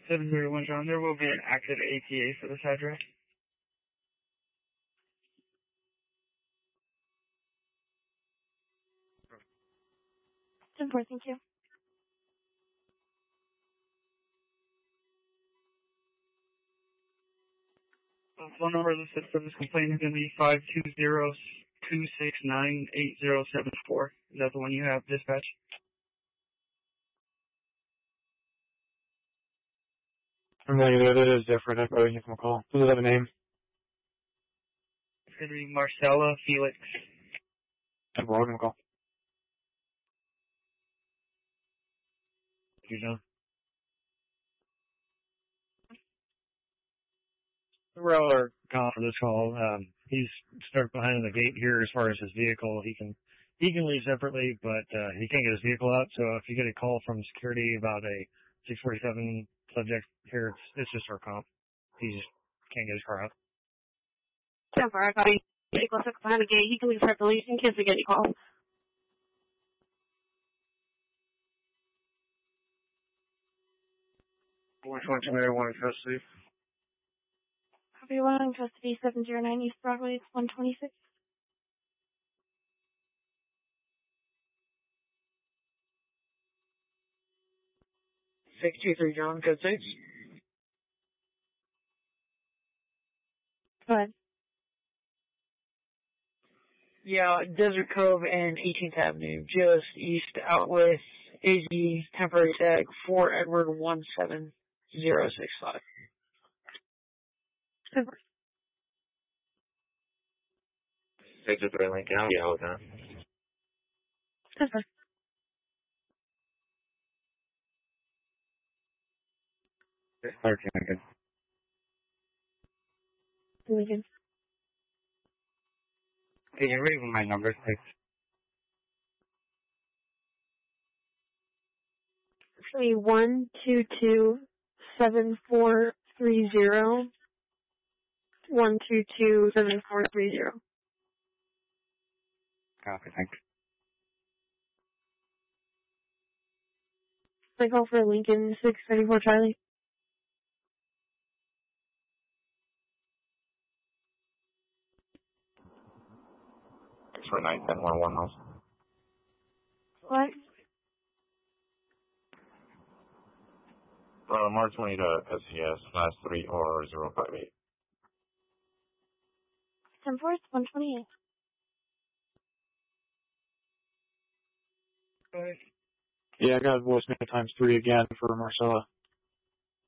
701 John, there will be an active ATA for this address. 10-4, thank you. Phone number of the system is complaint is going to be 520-269-8074. Is that the one you have, dispatch? No, that is different. I'd probably give him a call. Does it have a name? It's going to be Marcella Felix. I'll give him a call. You know? We're calling for this call. He's stuck behind the gate here as far as his vehicle. He can leave separately, but he can't get his vehicle out. So if you get a call from security about a 647 subject here, it's just our comp. He just can't get his car out. 10-4, I got a vehicle stuck behind the gate. He can leave separately in case we get any calls. Which one today? One in custody. Copy 1 in custody, 709 East Broadway, 126. John, code 6. Go ahead. Yeah, Desert Cove and 18th Avenue, just east out with AG temporary tag 4 Edward 17065. 10-4. 603 Lincoln, yeah, hold on. 10-4. Lincoln. Lincoln. Can you read my number, please? It's going to be 122-7430. 122-7430. Copy, thanks. I call for Lincoln 634 Charlie. For 91011 house. What? March 20 to SCS, last 3 or 058. 10-4, it's 128. Yeah, I got voicemail times 3 again for Marcella.